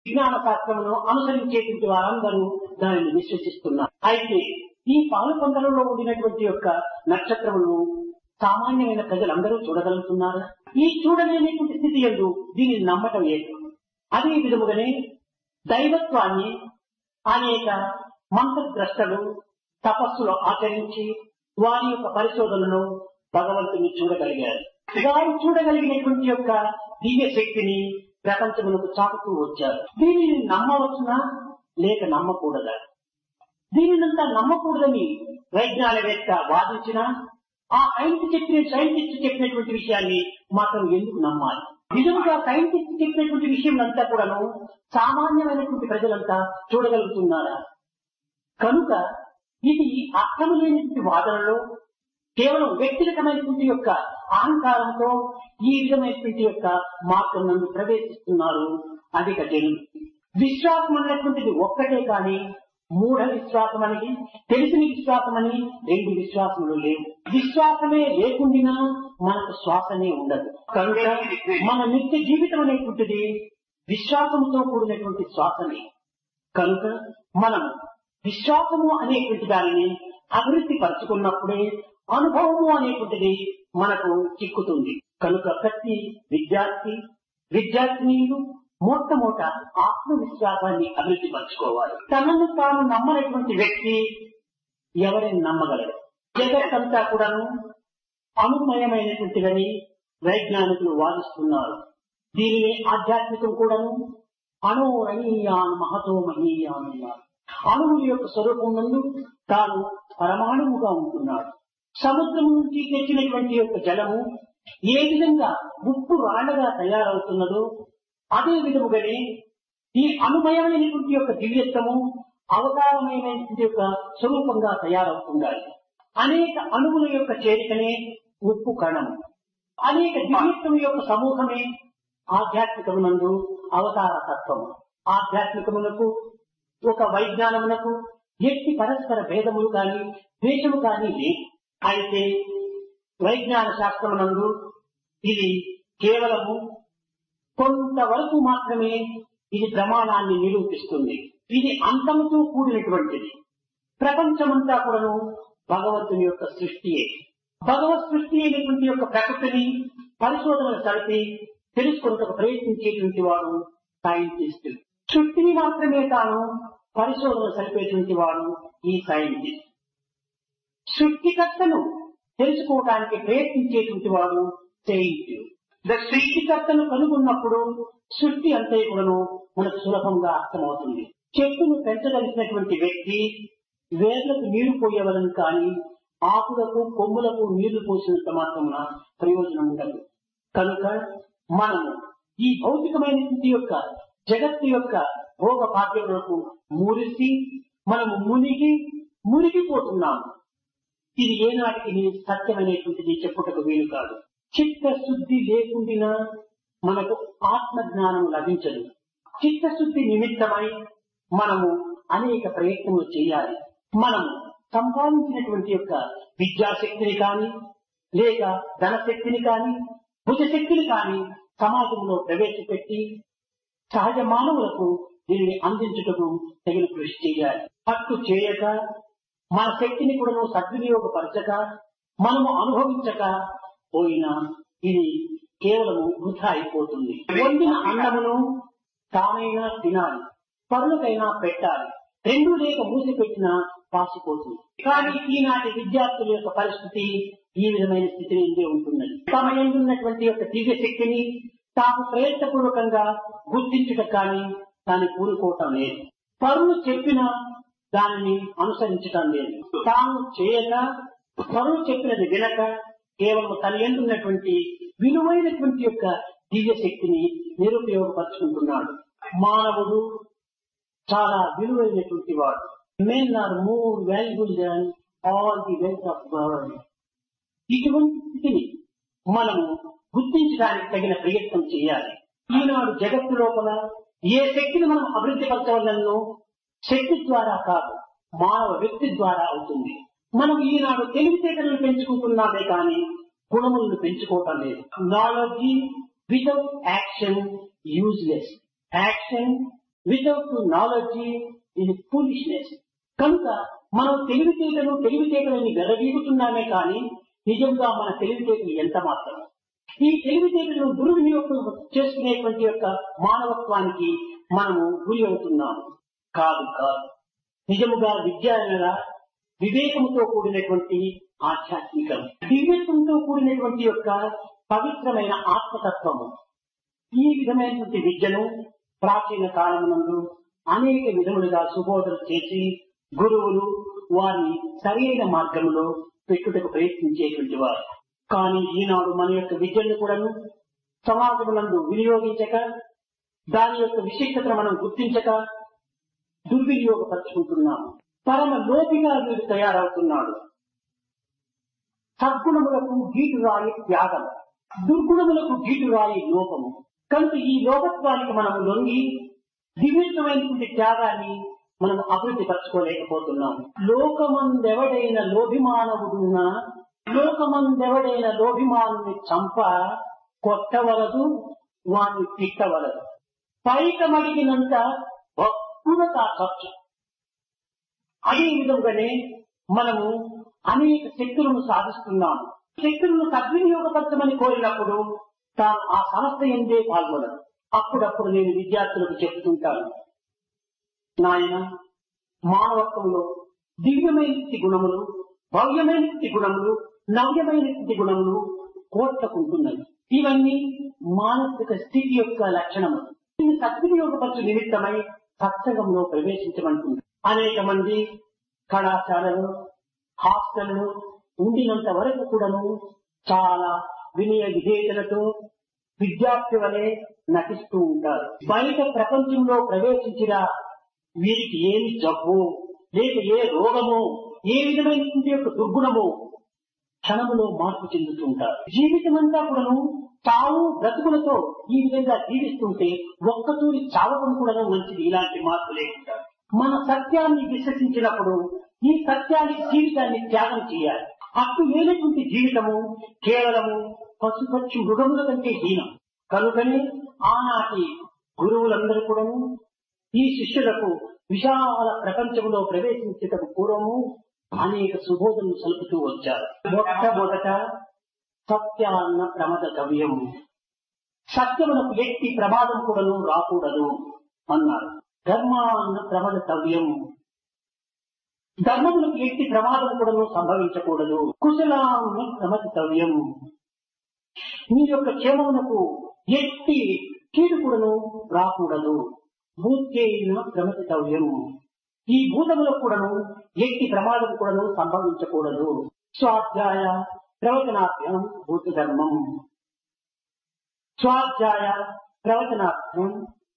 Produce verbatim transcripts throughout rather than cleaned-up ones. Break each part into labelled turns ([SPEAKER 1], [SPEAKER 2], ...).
[SPEAKER 1] విజ్ఞాన శాస్త్రమును అనుసరించేటువంటి వారందరూ దానిని విశ్వసిస్తున్నారు. అయితే ఈ పాలుపందలలో ఉండినటువంటి యొక్క నక్షత్రములను సామాన్యమైన ప్రజలందరూ చూడగలుగుతున్నారు. ఈ చూడలేనటువంటి స్థితి యందు దీనిని నమ్మటం లేదు. అదే విధముగానే దైవత్వాన్ని అనేక మంత్రద్రష్టలు తపస్సులు ఆచరించి వారి యొక్క పరిశోధనను భగవంతుని చూడగలిగారు. వారు చూడగలిగినటువంటి యొక్క దివ్య శక్తిని ప్రపంచములకు చాటుతూ వచ్చారు. దీనిని నమ్మవచ్చునా లేక నమ్మకూడదా? దీనినంతా నమ్మకూడదని వైజ్ఞానికవేత్త వాదించిన ఆ సైన్స్ చెప్పిన సైంటిస్ట్ చెప్పినటువంటి విషయాన్ని మాత్రం ఎందుకు నమ్మాలి? నిజంగా సైంటిస్ట్ చెప్పినటువంటి విషయం అంతా కూడాను సామాన్యమైనటువంటి ప్రజలంతా చూడగలుగుతున్నారా? కనుక ఇది అర్థం లేనటువంటి వాదనలో కేవలం వ్యక్తిగతమైనటువంటి యొక్క అహంకారంతో ఈ విధమైనటువంటి యొక్క మార్గం నందు ప్రవేశిస్తున్నారు అధిక జనులు. విశ్వాసం అనేటువంటిది ఒక్కటే కానీ మూఢ విశ్వాసం అనేది తెలిసిన విశ్వాసం అని రెండు విశ్వాసములు లేవు. విశ్వాసమే లేకుండా మనకు శ్వాసనే ఉండదు. కనుక మన నిత్య జీవితం అనేటువంటిది విశ్వాసముతో కూడినటువంటి శ్వాసమే. కనుక మనం విశ్వాసము అనేటువంటి దానిని అభివృద్ధి పరుచుకున్నప్పుడే అనుభవము అనేటువంటిది మనకు చిక్కుతుంది. కనుక ప్రతి విద్యార్థి విద్యార్థినీయులు మొట్టమొదట ఆత్మవిశ్వాసాన్ని అభివృద్ధి పరచుకోవాలి. తనను తాను నమ్మనటువంటి వ్యక్తి ఎవరిని నమ్మగలరు? జగత్తంతా కూడాను అనుమయమైనటువంటిదని వైజ్ఞానికులు వాదిస్తున్నారు. దీనిని ఆధ్యాత్మికం కూడాను అణోరణీయాన్ మహతో మహీయాన్ అన్నారు. అణువుల యొక్క స్వరూపం నందు తాను పరమాణువుగా ఉంటున్నాడు. సముద్రం నుంచి తెచ్చినటువంటి యొక్క జలము ఏ విధంగా ఉప్పు రాళ్లగా తయారవుతున్నదో అదే విధముగానే ఈ అనుమయమైనటువంటి యొక్క దివ్యత్వము అవతారమైనటువంటి యొక్క స్వరూపంగా తయారవుతుండాలి. అనేక అణువుల యొక్క చేరికనే ఉప్పు కణం. అనేక దివ్యత్వం యొక్క సమూహమే ఆధ్యాత్మికమునందు అవతార తత్వము. ఆధ్యాత్మికమునకు ఒక వైజ్ఞానమునకు ఎట్టి పరస్పర భేదములు కానీ ద్వేషము కానీ లేదు. అయితే వైజ్ఞాన శాస్త్రమునందు ఇది కేవలము కొంతవరకు మాత్రమే ఇది ప్రమాణాన్ని నిరూపిస్తుంది. ఇది అంతముతో కూడినటువంటిది. ప్రపంచమంతా కూడాను భగవంతుని యొక్క సృష్టియే. భగవత్ సృష్టి అయినటువంటి యొక్క ప్రకృతిని పరిశోధనలు జరిపి తెలుసుకున్నకు ప్రయత్నించేటువంటి వాడు సైంటిస్ట్. సృష్టిని మాత్రమే తాను పరిశోధన జరిపేటువంటి వాడు ఈ సైంటిస్ట్. సృష్టికర్తను తెలుసుకోవడానికి ప్రయత్నించేటువంటి వాడు సెయింట్. సృష్టికర్తను కనుగొన్నప్పుడు సృష్టి అంతే కూడాను మనకు సులభంగా అర్థమవుతుంది. చెట్టును పెంచగలిగినటువంటి వ్యక్తి వేర్లకు నీరు పోయేవలని కానీ ఆకులకు కొమ్ములకు నీళ్లు పోసినంత మాత్రమున ప్రయోజనం ఉండదు. కనుక మనము ఈ భౌతికమైనటువంటి యొక్క జగత్తు యొక్క భోగ భాగ్యములకు మూరిసి మనము మునిగి మునిగిపోతున్నాము. ఇది ఏనాటికి సత్యమైనటువంటిది చెప్పుటకు వీలు కాదు. చిత్తశుద్ధి లేకుండా మనకు ఆత్మజ్ఞానం లభించదు. చిత్తశుద్ధి నిమిత్తమై మనము అనేక ప్రయత్నములు చేయాలి. మనము సంపాదించినటువంటి యొక్క విద్యాశక్తిని కానీ లేక ధనశక్తిని కానీ భుజశక్తిని కానీ సమాజంలో ప్రవేశపెట్టి సహజ మానవులకు దీనిని అందించుటకు తగిన కృషి చేయాలి. హక్కు చేయక మన శక్తిని కూడా సద్వినియోగపరచక మనము అనుభవించక పోయినా ఇది కేవలము వృధా అయిపోతుంది. వండిన అన్నమును తానైనా తినాలి, పరులకైనా పెట్టాలి. రెండు లేక మూసి పెట్టినా పాసిపోతుంది. కానీ ఈనాటి విద్యార్థుల యొక్క పరిస్థితి ఈ విధమైన స్థితి నుండే ఉంటున్నది. తమ ఎందున్నటువంటి యొక్క దివ్య శక్తిని తాము ప్రయత్నపూర్వకంగా గుర్తించుట కానీ దాన్ని కూరుకోవటం లేదు. పరులు చెప్పినా దానిని అనుసరించటం లేదు. తాము చేయక పరులు చెప్పినది వినక కేవలం తన ఎందున్నటువంటి విలువైనటువంటి యొక్క దివ్య శక్తిని నిరుపయోగపరుచుకుంటున్నాడు. మానవుడు చాలా విలువైనటువంటి వాడు. Men are more valuable than all the wealth of world. ఇటువంటి స్థితిని మనము గుర్తించడానికి తగిన ప్రయత్నం చేయాలి. ఈనాడు జగత్తు లోపల ఏ శక్తిని మనం అభివృద్ధి పరచవలనో శక్తి ద్వారా కాదు, మానవ వ్యక్తి ద్వారా అవుతుంది. మనం ఈనాడు తెలివితేటలను పెంచుకుంటున్నామే కానీ గుణములను పెంచుకోవటం లేదు. Knowledge without action useless. Action without knowledge ఇది ఫూలిష్నెస్. కనుక మనం తెలివితేటలు తెలివితేటలని వెరవీగుతున్నామే కానీ నిజంగా మన తెలివితేటలు ఎంత మాత్రం. ఈ తెలివితేటలను దుర్వినియోగం చేసుకునేటువంటి యొక్క మానవత్వానికి మనము గురి అవుతున్నాము. కాదు కాదు నిజముగా విద్య అనగా వివేకంతో కూడినటువంటి ఆధ్యాత్మికం, దివ్యత్వంతో కూడినటువంటి యొక్క పవిత్రమైన ఆత్మతత్వము. ఈ విధమైనటువంటి విద్యను ప్రాచీన కాలమునందు అనేక విధములుగా సుబోధన చేసి గురువులు వారిని సరైన మార్గంలో పెట్టుటకు ప్రయత్నించేటువంటి వారు. కానీ ఈనాడు మన యొక్క విద్యను కూడాను సమాజమునందు వినియోగించక, దాని యొక్క విశిష్టతను మనం గుర్తించక దుర్వినియోగపరుచుకుంటున్నాము. పరమ లోపిగా వీడు తయారవుతున్నాడు. సద్గుణములకు గీటురాయి త్యాగం, దుర్గుణములకు గీటురాయి లోపము. కనుక ఈ లోపత్వానికి మనం లొంగి దివ్యమైనటువంటి త్యాగాన్ని మనం అభివృద్ధి పరచుకోలేకపోతున్నాం. లోకమందెవడైన లోభిమానవుడున్నా లోకమందెవడైన లోభిమానుని చంప కొట్టవలదు, వాణ్ణి తిట్టవలదు. పైకమడిగినంత భక్తులత ఖర్చు. అదే విధంగానే మనము అనేక శక్తులను సాధిస్తున్నాము. శక్తులను సద్వినియోగపరచమని కోరినప్పుడు తాను ఆ సంస్థ ఎందే పాల్గొనదు. అప్పుడప్పుడు నేను విద్యార్థులకు చెప్తుంటాను, నాయన మానవత్వంలో దివ్యమైన గుణములు, భవ్యమైన గుణములు, నవ్యమైన గుణములు కోట్లకుంటున్నాయి. ఇవన్నీ మానసిక స్థితి యొక్క లక్షణము. దీన్ని సద్వినియోగపరచు నిమిత్తమై సత్సంగంలో ప్రవేశించమంటుంది. అనేక మంది కళాశాలలు, హాస్టళ్లు ఉండినంత వరకు కూడాను చాలా వినయ విధేయతలతో విద్యార్థి వలె నటిస్తూ ఉంటారు. బయట ప్రపంచంలో ప్రవేశించిన వీరికి ఏమి జబ్బు లేక ఏ రోగమో ఏ విధమైనటువంటి యొక్క దుర్గుణమో క్షణములో మార్పు చెందుతుంటారు. జీవితం అంతా కూడాను తావు బ్రతుకులతో ఈ విధంగా జీవిస్తుంటే ఒక్కతూరి చావకం కూడాను మంచిది. ఇలాంటి మార్పు లేకుంటారు. మన సత్యాన్ని విశ్వసించినప్పుడు ఈ సత్యానికి జీవితాన్ని త్యాగం చేయాలి. అట్టు లేనటువంటి జీవితము కేవలము పశుపక్షి మృగముల కంటే హీనం. కనుకనే ఆనాటి గురువులందరూ కూడాను ఈ శిష్యులకు విశాల ప్రపంచంలో ప్రవేశించేటకు పూర్వము అనేక సుబోధనలు సలుపుతూ వచ్చారు. మొట్టమొదట సత్యాన్న ప్రమద గవ్యము, సత్యమునకు ఎట్టి ప్రమాదం కూడాను రాకూడదు అన్నారు. ధర్మాన్న ప్రమద తవ్యం, ధర్మములకు ఎట్టి ప్రమాదం కూడాను సంభవించకూడదు. కుశలాన్న ప్రమదితవ్యం, మీ యొక్క క్షేమమునకు ఎట్టి కీడు కూడాను రాకూడదు. భూత్యైన ప్రమదితవ్యం, ఈ భూతములకు కూడాను ఎట్టి ప్రమాదం కూడాను సంభవించకూడదు. స్వాధ్యాయ ప్రవచనార్థం భూత ధర్మం, స్వాధ్యాయ ప్రవచనార్థం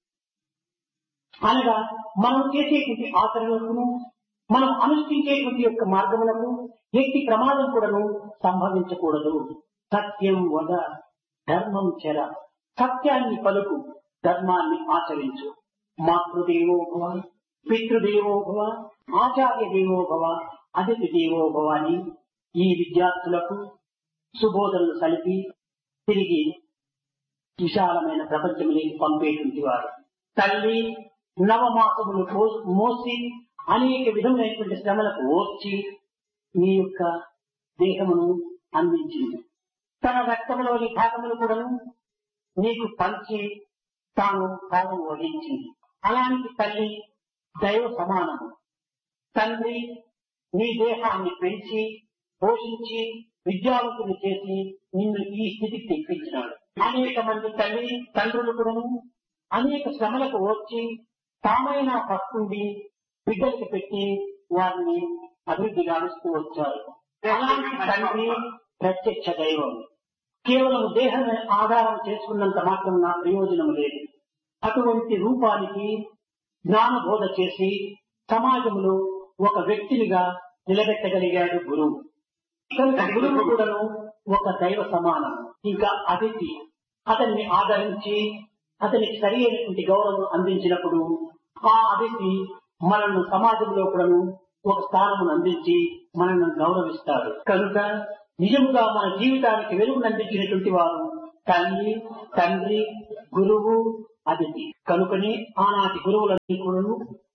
[SPEAKER 1] అనగా మనం చేసేటువంటి ఆచరణకు, మనం అనుష్ఠించేటువంటి యొక్క మార్గములకు ఎట్టి ప్రమాదం కూడాను సంభవించకూడదు. సత్యం వద ధర్మం చెర, సత్యాన్ని పలుకు, ధర్మాన్ని ఆచరించు. మాతృదేవో భవ, పితృదేవో భవ, ఆచార్య దేవో భవ, అతిథి దేవో భవ అని ఈ విద్యార్థులకు సుబోధనలు కలిపి తిరిగి విశాలమైన ప్రపంచంలోకి పంపేటువంటి వారు. తల్లి నవమాసములు మోసి అనేక విధములైనటువంటి శ్రమలకు ఓర్చి మీ యొక్క దేహమును అందించింది. తన రక్తంలోని భాగములు కూడా నీకు పంచి తాను భాగం వహించింది. అలాంటి తల్లి దైవ సమానము. తండ్రి నీ దేహాన్ని పెంచి పోషించి విద్యావంతుని చేసి నిన్ను ఈ స్థితికి తెప్పించినాడు. అనేక మంది తల్లి తండ్రులు కూడా అనేక శ్రమలకు వచ్చి తామైనా పస్తుండి బిడ్డలకు పెట్టి వారిని అభివృద్ధి గావిస్తూ వచ్చారు. అలాంటి తండ్రి ప్రత్యక్ష దైవం. కేవలం దేహాన్ని ఆధారం చేసుకున్నంత మాత్రం నా ప్రయోజనం లేదు. అటువంటి రూపానికి జ్ఞానబోధ చేసి సమాజంలో ఒక వ్యక్తినిగా నిలబెట్టగలిగాడు గురువు. కనుక గురువు కూడాను ఒక దైవ సమానం. ఇంకా అతిథి అతన్ని ఆదరించి అతనికి సరి అయినటువంటి గౌరవం అందించినప్పుడు ఆ అతిథి మనల్ని సమాజంలో కూడాను ఒక స్థానమును అందించి మనల్ని గౌరవిస్తాడు. కనుక నిజముగా మన జీవితానికి వెలుగును అందించినటువంటి వారు తల్లి, తండ్రి, గురువు, అతిథి. కనుకనే ఆనాటి గురువులన్నీ కూడాను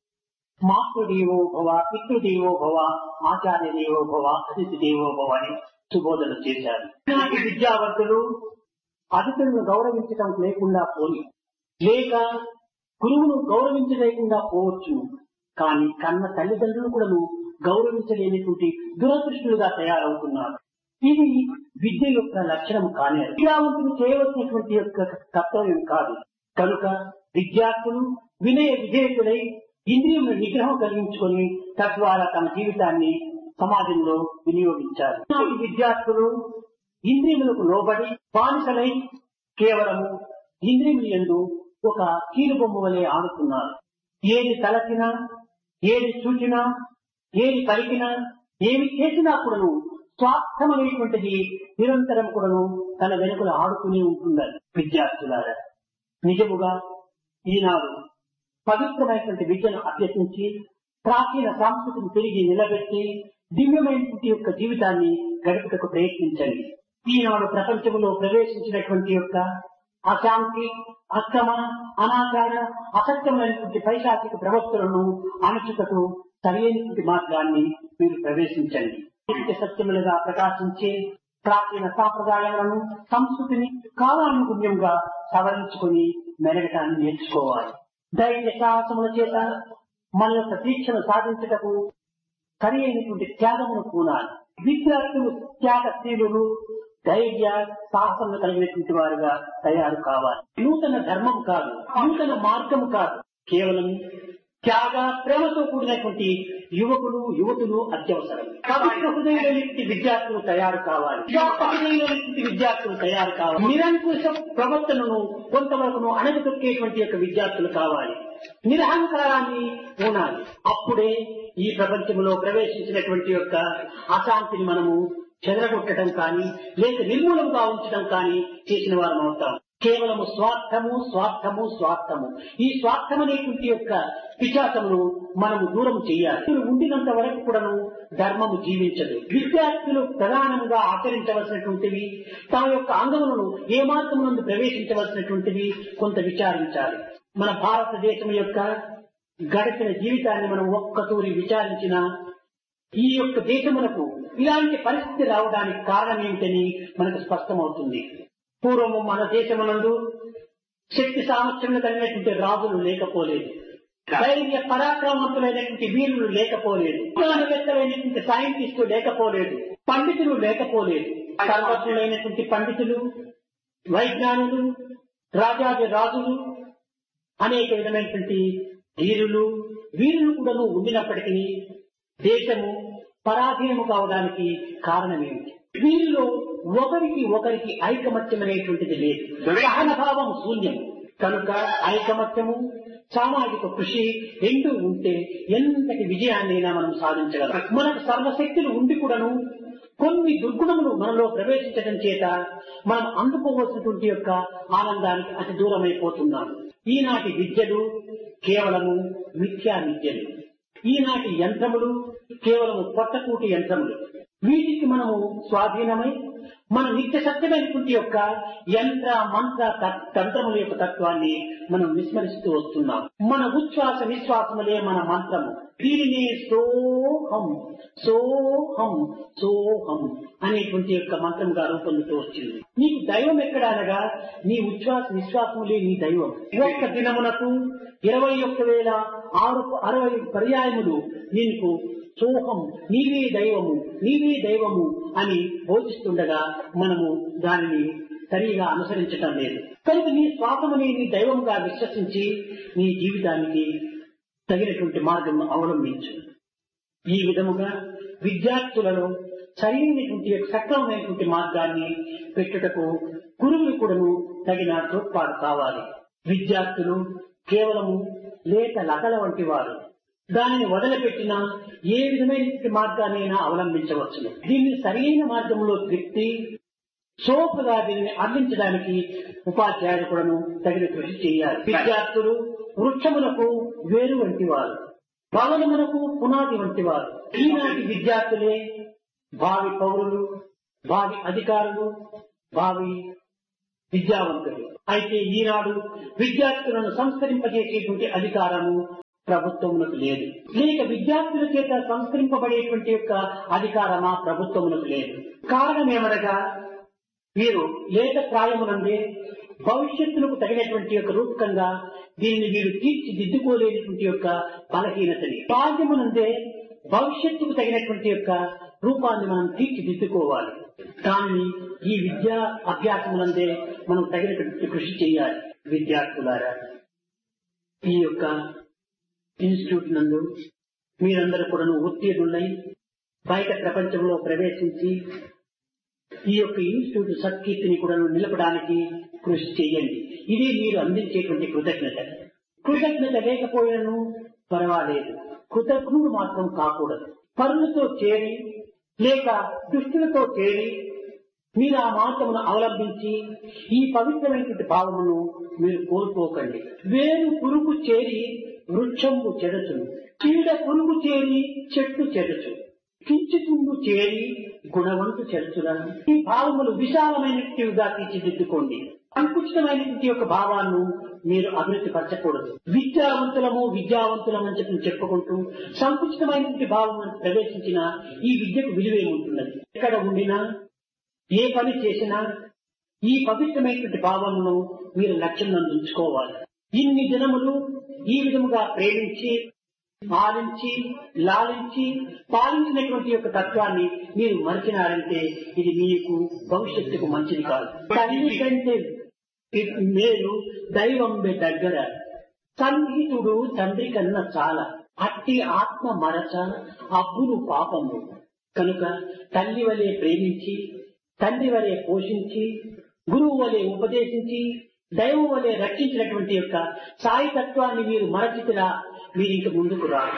[SPEAKER 1] మాతృదేవో భవ, పితృదేవో భవ, ఆచార్య దేవో భవ, అతిథి దేవో భవ అని సుబోధన చేశారు. ఈనాటి విద్యావంతులు అతిథులను గౌరవించడం లేకుండా పోయి, లేక గురువును గౌరవించలేకుండా పోవచ్చు. కానీ కన్న తల్లిదండ్రులు కూడా గౌరవించలేనిటువంటి దురదృష్టులుగా తయారవుతున్నారు. ఇది విద్య యొక్క లక్షణం కానీ విద్యావంతులు చేయవలసినటువంటి యొక్క కర్తవ్యం కాదు. కనుక విద్యార్థులు వినయ విధేయులై ఇంద్రియముల నిగ్రహం కలిగించుకొని తద్వారా తమ జీవితాన్ని సమాజంలో వినియోగించారు. ఈనాటి విద్యార్థులు ఇంద్రియములకు లోబడి బానిసలై కేవలము ఇంద్రియముల యందు ఒక కీలుబొమ్మ వలె ఆడుతున్నారు. ఏది తలచినా, ఏది చూచినా, ఏది పలికినా, ఏమి చేసినా కూడాను స్వార్థమనేటువంటిది నిరంతరం కూడాను తన వెనుకలు ఆడుతూనే ఉంటుందని విద్యార్థులారా. నిజముగా ఈనాడు పవిత్రమైనటువంటి విద్యను అభ్యసించి ప్రాచీన సంస్కృతిని తిరిగి నిలబెట్టి దివ్యమైనటువంటి యొక్క జీవితాన్ని గడుపుటకు ప్రయత్నించండి. ఈనాడు ప్రపంచంలో ప్రవేశించినటువంటి యొక్క అశాంతి, అక్రమ, అనాచార, అసత్యమైనటువంటి పైశాచిక ప్రవక్తలను అణచుటకు సరైనటువంటి మార్గాన్ని మీరు ప్రవేశించండి. సత్యములుగా ప్రకాశించే ప్రాచీన సాంప్రదాయాలను, సంస్కృతిని కాలానుగుణ్యంగా సవరించుకొని మెరగటాన్ని నేర్చుకోవాలి. ధైర్య సాహసముల చేత మన యొక్క దీక్షను సాధించటకు సరి అయినటువంటి త్యాగమును పూనాలి. విద్యార్థులు త్యాగశీలులు, ధైర్య సాహసములు కలిగినటువంటి వారుగా తయారు కావాలి. నూతన ధర్మం కాదు, నూతన మార్గం కాదు, కేవలం త్యాగ ప్రేమతో కూడినటువంటి యువకులు యువతులు అత్యవసరం. పవిత్ర హృదయులైనటువంటి విద్యార్థులు తయారు కావాలి. హృదయులైనటువంటి విద్యార్థులు తయారు కావాలి. నిరంకుశ ప్రవర్తనను కొంతవరకు అణగదొక్కేటువంటి యొక్క విద్యార్థులు కావాలి. నిరహంకారాన్ని ఉండాలి. అప్పుడే ఈ ప్రపంచంలో ప్రవేశించినటువంటి యొక్క అశాంతిని మనము చెదరగొట్టడం కానీ, లేక నిర్మూలంగా ఉంచడం కానీ చేసిన వారం అవుతాం. కేవలము స్వార్థము స్వార్థము స్వార్థము ఈ స్వార్థం అనేటువంటి యొక్క పిశాచమును మనము దూరం చేయాలి. ఉండినంత వరకు కూడాను ధర్మము జీవించదు. విద్యార్థులు ప్రధానంగా ఆచరించవలసినటువంటివి, తమ యొక్క అంగములను ఏ మార్గమునందు ప్రవేశించవలసినటువంటివి కొంత విచారించాలి. మన భారతదేశం యొక్క గడిచిన జీవితాన్ని మనం ఒక్కతూరి విచారించిన ఈ యొక్క దేశములకు ఇలాంటి పరిస్థితి రావడానికి కారణం ఏమిటని మనకు స్పష్టమవుతుంది. పూర్వము మన దేశమునందు శక్తి సామర్థ్యం కలిగినటువంటి రాజులు లేకపోలేదు, ధైర్య పరాక్రమవంతులైనటువంటి వీరులు లేకపోలేదు, విజ్ఞానవేత్తలైనటువంటి సైంటిస్టులు లేకపోలేదు, పండితులు లేకపోలేదు. సర్వజ్ఞులైనటువంటి పండితులు, వైజ్ఞానులు, రాజాది రాజులు, అనేక విధమైనటువంటి ధీరులు, వీరులు కూడా ఉండినప్పటికీ దేశము పరాధీనము కావడానికి కారణమేమిటి? వీరిలో ఒకరికి ఒకరికి ఐకమత్యం అనేటువంటిది లేదు. సహనభావం శూన్యం. కనుక ఐకమత్యము, సామాజిక కృషి రెండు ఉంటే ఎంతటి విజయాన్నైనా మనం సాధించగలం. మనకు సర్వశక్తులు ఉండి కూడాను కొన్ని దుర్గుణములు మనలో ప్రవేశించడం చేత మనం అందుకోవలసినటువంటి యొక్క ఆనందానికి అతి దూరమైపోతున్నాం. ఈనాటి విద్యలు కేవలము మిథ్యా విద్యలు. ఈనాటి యంత్రములు కేవలము పొట్టకూటి యంత్రములు. వీటికి మనము స్వాధీనమై మన నిత్య సత్యమైనటువంటి యొక్క యంత్ర మంత్ర తంత్రముల యొక్క తత్వాన్ని మనం విస్మరిస్తూ వస్తున్నాం. మన ఉచ్ఛ్వాస నిశ్వాసములే మన మంత్రము. దీనినే సోహం సోహం సోహం అనేటువంటి యొక్క మంత్రంగా రూపొందుతూ వచ్చింది. నీకు దైవం ఎక్కడ అనగా నీ ఉచ్ఛ్వాస నిశ్వాసములే నీ దైవం. ఒక్క దినమునకు ఇరవై ఒక్క వేల ఆరు అరవై పర్యాయములు నీకు సోహం నీవే దైవము నీవే దైవము అని బోధిస్తుండగా మనము దానిని సరిగా అనుసరించటం లేదు. కనుక నీ శ్వాసముని నీ దైవంగా విశ్వసించి నీ జీవితానికి తగినటువంటి మార్గం అవలంబించు. ఈ విధముగా విద్యార్థులలో సరైనటువంటి సక్రమమైనటువంటి మార్గాన్ని పెట్టుటకు గురువులు కూడాను తగిన తోడ్పాటు కావాలి. విద్యార్థులు కేవలము లేక లతల వంటి వారు. దానిని వదిలిపెట్టినా ఏ విధమైన మార్గాన్నైనా అవలంబించవచ్చును. దీన్ని సరైన మార్గంలో తిప్పి సోపుగా దీనిని అందించడానికి ఉపాధ్యాయులు కూడాను తగిన కృషి చేయాలి. విద్యార్థులు వృక్షములకు వేరు వంటి వారు, భవనములకు పునాది వంటి వారు. ఈనాటి విద్యార్థులే భావి పౌరులు, భావి అధికారులు, భావి విద్యావంతులు. అయితే ఈనాడు విద్యార్థులను సంస్కరింపజేసేటువంటి అధికారము ప్రభుత్వమునకు లేదు. లేక విద్యార్థుల చేత సంస్కరింపబడేటువంటి యొక్క అధికారమా ప్రభుత్వమునకు లేదు. కారణమేమనగా వీరు లేత ప్రాయమునందే భవిష్యత్తులకు తగినటువంటి యొక్క రూపకంగా దీనిని వీరు తీర్చిదిద్దుకోలేనటువంటి యొక్క బలహీనతని, బాల్యమునందే భవిష్యత్తుకు తగినటువంటి యొక్క రూపాన్ని మనం తీర్చిదిద్దుకోవాలి. దానిని ఈ విద్యా అభ్యాసమునందే మనం తగినటువంటి కృషి చేయాలి. విద్యార్థులారా, ఈ యొక్క ఇన్స్టిట్యూట్ నందు మీరందరూ కూడా ఉత్తీర్ణులై బయట ప్రపంచంలో ప్రవేశించి ఈ యొక్క ఇన్స్టిట్యూట్ సత్కీర్తిని కూడా నిలపడానికి కృషి చేయండి. ఇది మీరు అందించేటువంటి కృతజ్ఞత. కృతజ్ఞత లేకపోయినను పర్వాలేదు, కృతజ్ఞుడు మాత్రం కాకూడదు. పరులతో చేరి లేక దుష్టులతో చేరి మీరు ఆ మార్గమును అవలంబించి ఈ పవిత్రమైనటువంటి భావమును మీరు కోల్పోకండి. వేరు పురుగు చేరి వృక్షంబు చెడచును, చీడ పురుగు చేరి చెట్టు చెడచు, కించుతుండు చేరి గుణవంతు చెడుచురా. ఈ భావములు విశాలమైనట్టుగా తీర్చిదిద్దుకోండి. సంకుచితమైనటువంటి యొక్క భావాన్ని మీరు అభివృద్ధి పరచకూడదు. విద్యావంతులము విద్యావంతులం అని చెప్పి చెప్పుకుంటూ సంకుచితమైనటువంటి భావం ప్రవేశించిన ఈ విద్యకు విలువేముంటున్నది? ఎక్కడ ఉండినా ఏ పని చేసినా ఈ పవిత్రమైనటువంటి భావమును మీరు లక్ష్యం ఉంచుకోవాలి. ఇన్ని దినములు ఈ విధముగా ప్రేమించి పాలించి లాలించి పాలించినటువంటి యొక్క తత్వాన్ని మీరు మరిచినారంటే ఇది మీకు భవిష్యత్తుకు మంచిది కాదు. తల్లి కంటే మేలు దైవం దగ్గర, సన్నిహితుడు తండ్రి కన్నా చాలా, అట్టి ఆత్మ మరచ అబ్బులు పాపము. కనుక తల్లి వలె ప్రేమించి, తండ్రి వలె పోషించి, గురువు వలె ఉపదేశించి, దైవం వలె రక్షించినటువంటి యొక్క సాయి తత్వాన్ని మీరు మరచితిరా మీరు ఇంక ముందుకు రారు.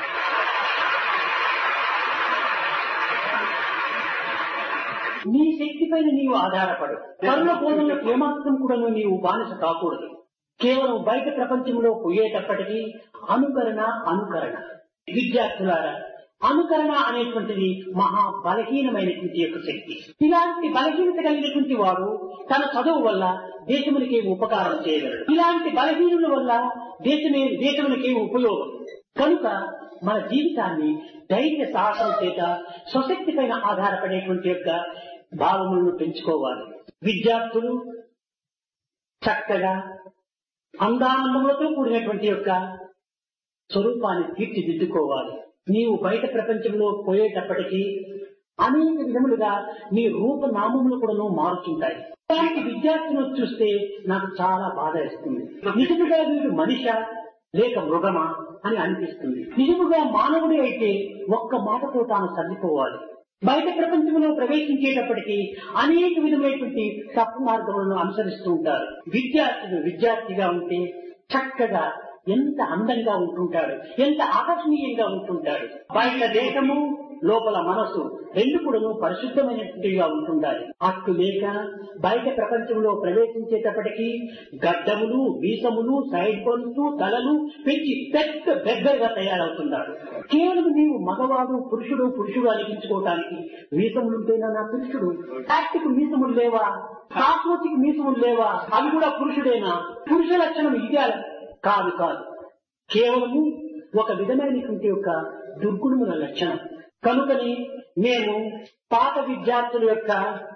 [SPEAKER 1] నీ శక్తి పైన నీవు ఆధారపడు. కర్మ బోధనలకు ఏమాత్రం కూడా నీవు బానిస కాకూడదు. కేవలం బయట ప్రపంచంలో పోయేటప్పటికీ అనుకరణ అనుకరణ. విద్యార్థులారా, అనుకరణ అనేటువంటిది మహా బలహీనమైనటువంటి యొక్క శక్తి. ఇలాంటి బలహీనత కలిగినటువంటి వాడు తన చదువు వల్ల దేశమునికి ఉపకారం చేయగలడు. ఇలాంటి బలహీనుల వల్ల దేశమే దేశమునికి ఉపయోగం. కనుక మన జీవితాన్ని ధైర్య సాహసం చేత స్వశక్తి పైన ఆధారపడేటువంటి యొక్క భావములను పెంచుకోవాలి. విద్యార్థులు చక్కగా అందానందములతో కూడినటువంటి యొక్క స్వరూపాన్ని తీర్చిదిద్దుకోవాలి. నీవు బయట ప్రపంచంలో పోయేటప్పటికీ అనేక విధములుగా నీ రూపనామములు కూడా మారుతుంటాయి. అలాంటి విద్యార్థులను చూస్తే నాకు చాలా బాధ వేస్తుంది. నిజముగా వీడు మనిషా లేక మృగమా అని అనిపిస్తుంది. నిజముగా మానవుడే అయితే ఒక్క మాటతో తాను సర్దుకోవాలి. బయట ప్రపంచంలో ప్రవేశించేటప్పటికీ అనేక విధమైనటువంటి తప్పు మార్గములను అనుసరిస్తూ ఉంటారు. విద్యార్థులు విద్యార్థిగా ఉంటే చక్కగా ఎంత అందంగా ఉంటుంటాడు, ఎంత ఆకర్షణీయంగా ఉంటుంటాడు. బయట దేశము లోపల మనసు రెండు కూడా పరిశుద్ధమైనట్టుగా ఉంటుండాలి. అట్టు లేక బయట ప్రపంచంలో ప్రవేశించేటప్పటికీ గడ్డములు, వీసములు, సైడ్ పనులు, తలలు పెంచి పెద్ద బెగ్గరగా తయారవుతున్నాడు. కేవలం నీవు మగవాడు పురుషుడు పురుషుడు అనిపించుకోవటానికి మీసములుంటేనా నా పురుషుడు? ప్లాస్టిక్ మీసములు లేవా? కాస్మోటిక్ మీసములు లేవా? అవి కూడా పురుషుడేనా? పురుష లక్షణం ఇదే కాదు కాదు కేవలము ఒక విధమైనటువంటి యొక్క దుర్గుణముల లక్షణం. కనుకని నేను పాత విద్యార్థుల యొక్క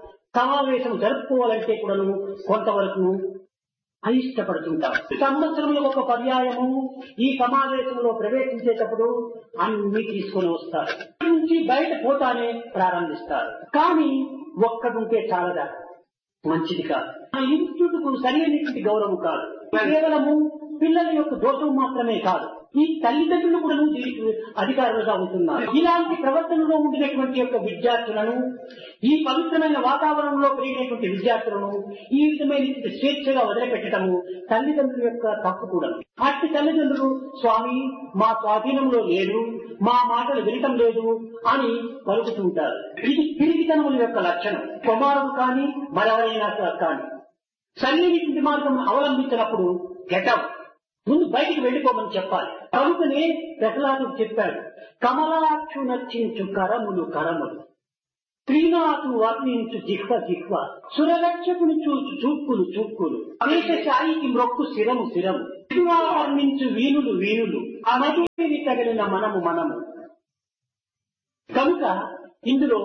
[SPEAKER 1] సమావేశం జరుపుకోవాలంటే కూడాను కొంతవరకు అయిష్టపడుతుంటాం. సంవత్సరంలో ఒక పర్యాయము ఈ సమావేశంలో ప్రవేశించేటప్పుడు అన్ని తీసుకొని వస్తారు. నుంచి బయట పోతానే ప్రారంభిస్తారు. కానీ ఒక్కడుంటే చాలదా, మంచిది కాదు. ఆ ఇన్స్టిట్యూట్ కు సరైనటువంటి గౌరవం కాదు. కేవలము పిల్లల యొక్క దోషం మాత్రమే కాదు, ఈ తల్లిదండ్రులు కూడా దీనికి అధికారులుగా ఉంటున్నారు. ఇలాంటి ప్రవర్తనలో ఉండినటువంటి యొక్క విద్యార్థులను, ఈ పవిత్రమైన వాతావరణంలో పెరిగినటువంటి విద్యార్థులను ఈ విధమైన స్వేచ్ఛగా వదిలిపెట్టడము తల్లిదండ్రుల యొక్క తప్పు కూడా. అట్టి తల్లిదండ్రులు స్వామి మా స్వాధీనంలో లేదు, మా మాటలు వినటం లేదు అని పలుకుతుంటారు. ఇది పిరిగితనముల యొక్క లక్షణం. కుమారుడు కానీ మరెవరైనా కానీ సరైనటువంటి మార్గం అవలంబించినప్పుడు గెటప్ ముందు బయటికి వెళ్ళిపోమని చెప్పాలి. కనుకనే ప్రహ్లాదుడు చెప్పాడు, కమలాక్షు నర్చించు కరములు కరములు శ్రీనాథు వర్ణించు జిహ్వ జిహ్వ సురరక్షకుని చూచు చూపులు చూపులు దేశశాయికి మ్రొక్కు శిరము శిరము వర్ణించు వీణులు వీణులు అమధుని తగిలిన మనము మనము. కనుక ఇందులో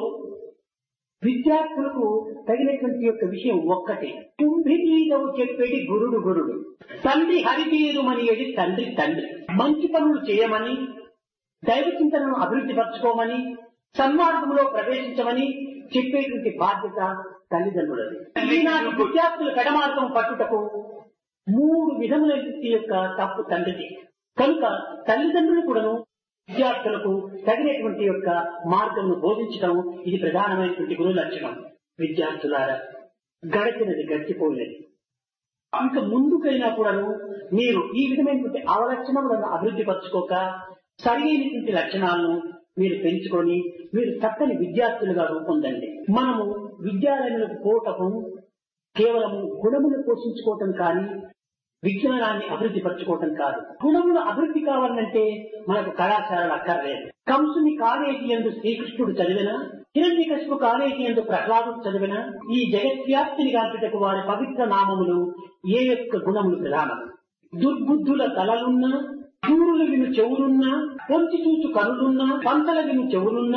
[SPEAKER 1] విద్యార్థులకు తగినటువంటి యొక్క విషయం ఒక్కటే. కుంభితీదవు చెప్పేది గురుడు గురుడు, తండ్రి హరితీరుమని ఏది తండ్రి తండ్రి. మంచి పనులు చేయమని, దైవ చింతనను అభివృద్ధి పరచుకోమని, సన్మార్గంలో ప్రవేశించమని చెప్పేటువంటి బాధ్యత తల్లిదండ్రులది. ఈనాటి విద్యార్థుల పెడమార్గం పట్టుటకు మూడు విధముల యొక్క తప్పు తండ్రిది. కనుక తల్లిదండ్రులు కూడాను విద్యార్థులకు తగినటువంటి యొక్క మార్గంను బోధించడం ఇది ప్రధానమైనటువంటి గురు లక్షణం. విద్యార్థులారా, గడిచినది గడిచిపోయినది. ఇంకా ముందుకైనా కూడాను మీరు ఈ విధమైనటువంటి అవలక్షణములను అభివృద్ధి పరచుకోక సరైనటువంటి లక్షణాలను మీరు పెంచుకొని మీరు చక్కని విద్యార్థులుగా రూపొందండి. మనము విద్యాలయాలకు పోవటం కేవలము గుణములు పోషించుకోవటం కానీ విజ్ఞానాన్ని అభివృద్ధి పరచుకోవటం కాదు. గుణములు అభివృద్ధి కావాలంటే మనకు కళాశాలలు అక్కర్లేదు. కంసుని కాలేజీ యందు శ్రీకృష్ణుడు చదివిన, హిరణ్యకశిపు కాలేజీ యందు ప్రహ్లాదుడు చదివిన ఈ జగత్వ్యాప్తిని గాంచుటకు వారి పవిత్ర నామములు ఏ యొక్క గుణములు ప్రధానం. దుర్బుద్ధుల తలలున్నా, చూరులు విను చెవులున్నా, పొంచి చూచు కనులున్నా, పంతల విను చెవులున్నా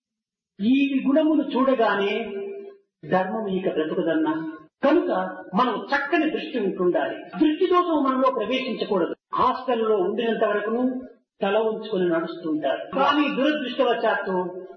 [SPEAKER 1] ఈ గుణములు చూడగానే ధర్మం ఇక బ్రతుకుదన్నా. కనుక మనం చక్కని దృష్టి ఉంటుండాలి. దృష్టి దోషం మనలో ప్రవేశించకూడదు. హాస్టల్లో ఉండినంత వరకు తల ఉంచుకుని నడుస్తుంటారు. కానీ దురదృష్టవశాత్తు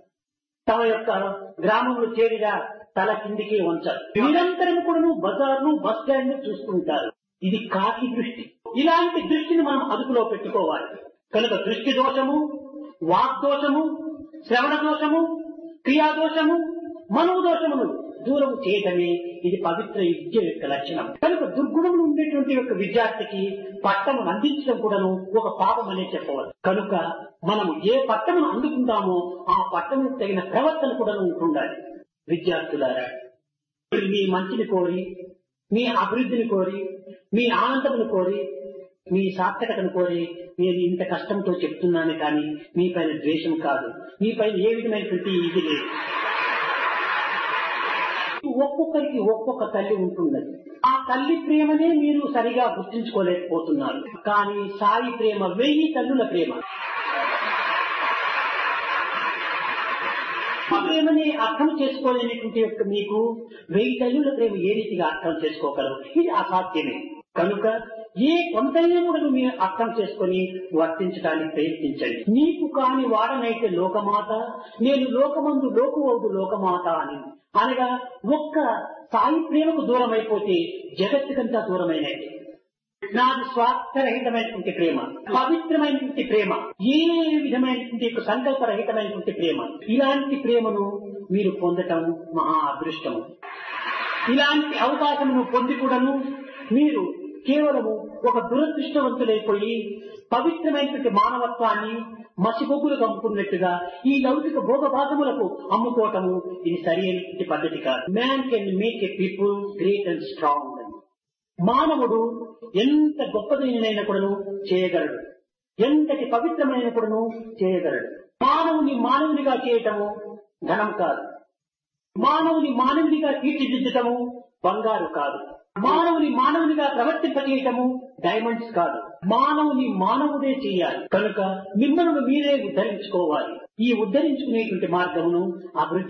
[SPEAKER 1] తమ యొక్క గ్రామంలో చేరిగా తల కిందికి ఉంచారు. నిరంతరం కూడా బజార్ను బస్ స్టాండ్ చూస్తుంటారు. ఇది కాకి దృష్టి. ఇలాంటి దృష్టిని మనం అదుపులో పెట్టుకోవాలి. కనుక దృష్టి దోషము, వాగ్దోషము, శ్రవణ దోషము, క్రియాదోషము, మనోదోషమును దూరం చేయటమే ఇది పవిత్ర విద్య యొక్క లక్షణం. కనుక దుర్గుణములు ఉండేటువంటి యొక్క విద్యార్థికి పట్టమును అందించడం కూడాను ఒక పాపం అనే చెప్పవచ్చు. కనుక మనము ఏ పట్టమును అందుకుంటామో ఆ పట్టముకు తగిన ప్రవర్తన కూడా ఉంటుండాలి. విద్యార్థులారా, మీ మంచిని కోరి, మీ అభివృద్ధిని కోరి, మీ ఆనందమును కోరి, మీ సార్థకతను కోరి నేను ఇంత కష్టంతో చెప్తున్నాను కానీ మీ పైన ద్వేషం కాదు, మీ పైన ఏ విధమైనటువంటి ఇది లేదు. ఒక్కొక్కరికి ఒక్కొక్క తల్లి ఉంటున్నది. ఆ తల్లి ప్రేమనే మీరు సరిగా గుర్తించుకోలేకపోతున్నారు. కానీ సాయి ప్రేమ వెయ్యి తల్లుల ప్రేమ. ప్రేమని అర్థం చేసుకోలేనటువంటి యొక్క మీకు వెయ్యి తల్లుల ప్రేమ ఏ రీతిగా అర్థం చేసుకోగలరు? ఇది అసాధ్యమే. కనుక ఏ కొంతైనా కూడా మీరు అర్థం చేసుకుని వర్తించడానికి ప్రయత్నించండి. నీకు కాని వాడనైతే లోకమాత, నేను లోకమందు లోకువౌదు లోకమాత అని అనగా ఒక్క సాయి ప్రేమకు దూరం అయిపోతే జగత్తుకంతా దూరమైనది. నాది స్వార్థరహితమైనటువంటి ప్రేమ, పవిత్రమైనటువంటి ప్రేమ, ఏ విధమైనటువంటి సంకల్పరహితమైనటువంటి ప్రేమ. ఇలాంటి ప్రేమను మీరు పొందటం మహా అదృష్టము. ఇలాంటి అవకాశమును పొంది కూడాను మీరు కేవలము ఒక దురదృష్టవంతులైపోయి పవిత్రమైనటువంటి మానవత్వాన్ని మసిబొగ్గులు కమ్ముకున్నట్టుగా ఈ లౌకిక భోగభాగములకు అమ్ముకోవటము ఇది సరి అయినటువంటి పద్ధతి కాదు. Man can make a people great and strong. మానవుడు ఎంత గొప్పదైన కూడాను చేయగలడు, ఎంతటి పవిత్రమైన కూడాను చేయగలడు. మానవుని మానవునిగా చేయటము ధనం కాదు, మానవుని మానవునిగా తీర్చిదిద్దటము బంగారు కాదు, మానవుని మానవునిగా ప్రవర్తింపజేయటము డైమండ్స్ కాదు. మానవుని మానవుడే చేయాలి. కనుక మిమ్మల్ని మీరే ఉద్ధరించుకోవాలి. ఈ ఉద్ధరించుకునేటువంటి మార్గమును అభివృద్ధి